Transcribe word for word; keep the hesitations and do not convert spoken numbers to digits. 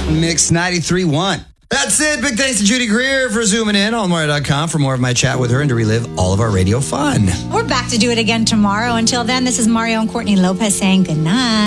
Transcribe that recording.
Mix ninety-three point one. That's it. Big thanks to Judy Greer for zooming in on Mario dot com for more of my chat with her and to relive all of our radio fun. We're back to do it again tomorrow. Until then, this is Mario and Courtney Lopez saying good night.